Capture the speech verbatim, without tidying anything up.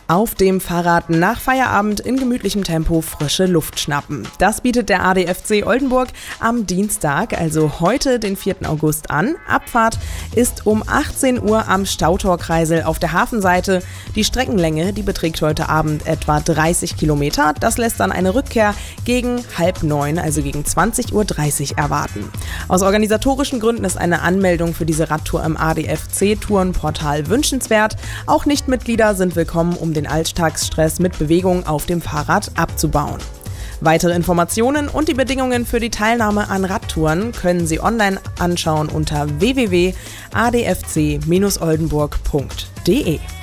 Auf dem Fahrrad nach Feierabend in gemütlichem Tempo frische Luft schnappen. Das bietet der A D F C Oldenburg am Dienstag, also heute, den vierten August an. Abfahrt ist um achtzehn Uhr am Stautorkreisel auf der Hafenseite. Die Streckenlänge, die beträgt heute Abend etwa dreißig Kilometer. Das lässt dann eine Rückkehr gegen halb neun, also gegen zwanzig Uhr dreißig erwarten. Aus organisatorischen Gründen ist eine Anmeldung für diese Radtour im A D F C-Tourenportal wünschenswert. Auch Nichtmitglieder sind willkommen, um den Alltagsstress mit Bewegung auf dem Fahrrad abzubauen. Weitere Informationen und die Bedingungen für die Teilnahme an Radtouren können Sie online anschauen unter w w w punkt a d f c dash oldenburg punkt d e.